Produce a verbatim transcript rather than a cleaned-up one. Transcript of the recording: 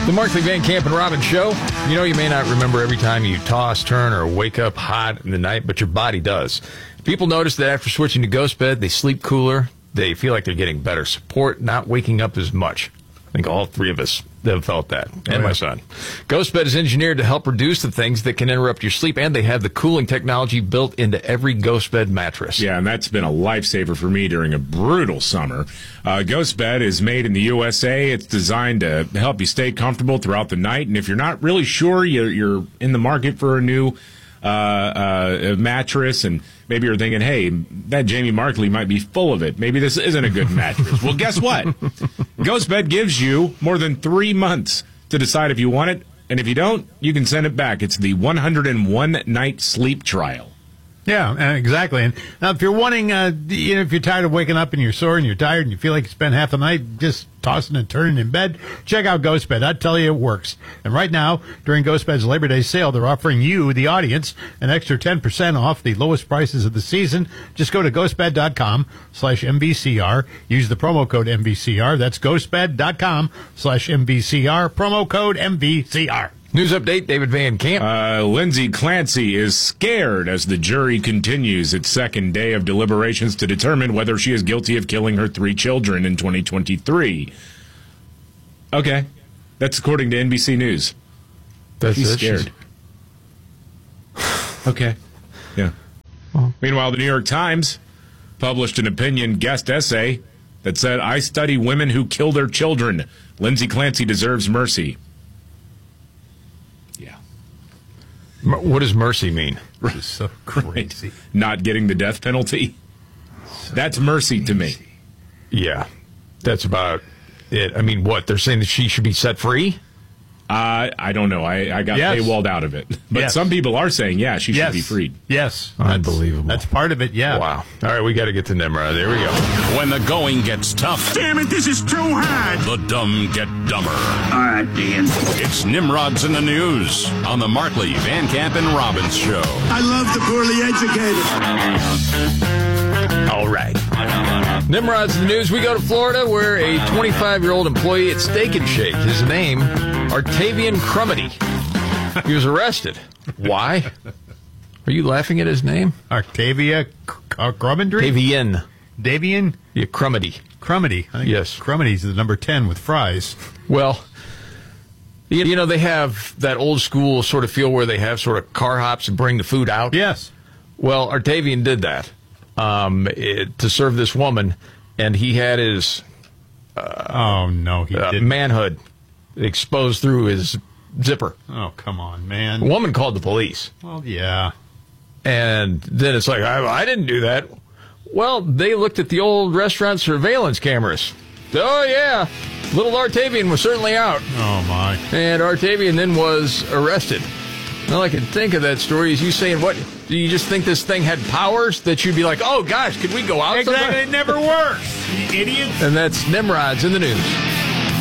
The Markley, Van Camp, and Robbins Show. You know, you may not remember every time you toss, turn, or wake up hot in the night, but your body does. People notice that after switching to Ghost Bed, they sleep cooler. They feel like they're getting better support, not waking up as much. I think all three of us have felt that, and oh, yeah. my son. Ghost Bed is engineered to help reduce the things that can interrupt your sleep, and they have the cooling technology built into every Ghost Bed mattress. Yeah, and that's been a lifesaver for me during a brutal summer. Uh, Ghost Bed is made in the U S A. It's designed to help you stay comfortable throughout the night, and if you're not really sure you're, you're in the market for a new uh, uh, mattress, and maybe you're thinking, hey, that Jamie Markley might be full of it. Maybe this isn't a good mattress. Well, guess what? Ghost Bed gives you more than three months to decide if you want it, and if you don't, you can send it back. It's the one hundred one night sleep trial. Yeah, exactly. And now, if you're wanting, uh, you know, if you're tired of waking up and you're sore and you're tired and you feel like you spent half the night just tossing and turning in bed, check out Ghost Bed. I tell you, it works. And right now, during Ghost Bed's Labor Day sale, they're offering you, the audience, an extra ten percent off the lowest prices of the season. Just go to ghostbed.com slash MVCR. Use the promo code M V C R. That's ghostbed.com slash MVCR. Promo code M V C R. News update, David Van Camp. Uh, Lindsay Clancy is scared as the jury continues its second day of deliberations to determine whether she is guilty of killing her three children in twenty twenty-three. Okay. That's according to N B C News. That's She's it. scared. Okay. Yeah. Well. Meanwhile, the New York Times published an opinion guest essay that said, I study women who kill their children. Lindsay Clancy deserves mercy. What does mercy mean? It's so crazy. Right. Not getting the death penalty. So That's mercy crazy. to me. Yeah, that's about it. I mean, what? They're saying that she should be set free? Uh, I don't know. I, I got yes. paywalled out of it. But yes. some people are saying, yeah, she yes. should be freed. Yes. Unbelievable. That's, that's part of it, yeah. Wow. All right, we got to get to Nimrod. There we go. When the going gets tough. Damn it, this is too hard. The dumb get dumber. All right, Dan. It's Nimrod's in the News on the Markley, Van Camp, and Robbins Show. I love the poorly educated. All right. Nimrod's in the News. We go to Florida where a twenty-five-year-old employee at Steak and Shake, his name, Artavian Crumity, he was arrested. Why? Are you laughing at his name? Octavia Crumity? Davian. Davian? Yeah, Crumity. Crumity. I think yes. Crumity's the number ten with fries. Well, you know, they have that old school sort of feel where they have sort of car hops and bring the food out. Yes. Well, Artavian did that um, it, to serve this woman, and he had his uh, oh, no, he uh, didn't. manhood exposed through his zipper. Oh, come on, man. The woman called the police. Well, yeah. And then it's like, I, I didn't do that. Well, they looked at the old restaurant surveillance cameras. Oh, yeah. Little Artavian was certainly out. Oh, my. And Artavian then was arrested. And all I can think of that story is you saying, what, do you just think this thing had powers that you'd be like, oh, gosh, could we go out Exactly, sometime? it never works, you idiot. And that's Nimrod's in the News.